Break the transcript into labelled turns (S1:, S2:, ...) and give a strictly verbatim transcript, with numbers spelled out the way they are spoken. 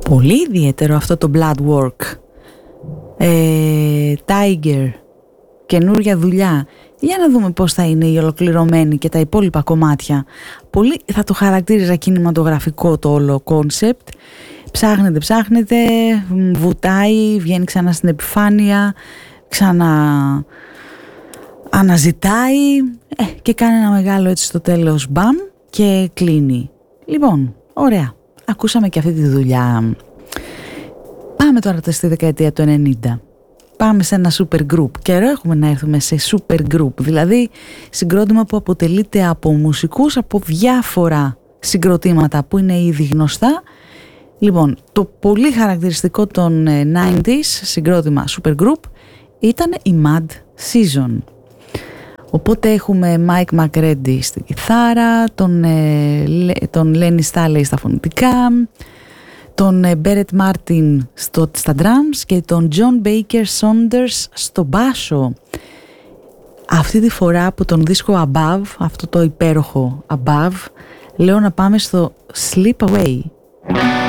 S1: Πολύ ιδιαίτερο αυτό το Blood Work. ε, Tiger, καινούρια δουλειά. Για να δούμε πώς θα είναι η ολοκληρωμένη και τα υπόλοιπα κομμάτια. Πολύ θα το χαρακτήριζα κινηματογραφικό το όλο κόνσεπτ. Ψάχνετε, ψάχνετε, βουτάει, βγαίνει ξανά στην επιφάνεια, ξανά αναζητάει ε, και κάνει ένα μεγάλο έτσι στο τέλος μπαμ και κλείνει. Λοιπόν, ωραία. Ακούσαμε και αυτή τη δουλειά. Πάμε τώρα στη δεκαετία του ενενήντα. Πάμε σε ένα super group. Καιρό έχουμε να έρθουμε σε super group, δηλαδή συγκρότημα που αποτελείται από μουσικούς από διάφορα συγκροτήματα που είναι ήδη γνωστά. Λοιπόν, το πολύ χαρακτηριστικό των ενενήντα συγκρότημα super group ήταν η Mad Season. Οπότε έχουμε Mike McCready στη κιθάρα, τον, τον Lenny Staley στα φωνητικά, τον Barrett Martin στο, στα drums και τον John Baker Saunders στο μπάσο. Αυτή τη φορά από τον δίσκο Above, αυτό το υπέροχο Above, λέω να πάμε στο Sleep Away.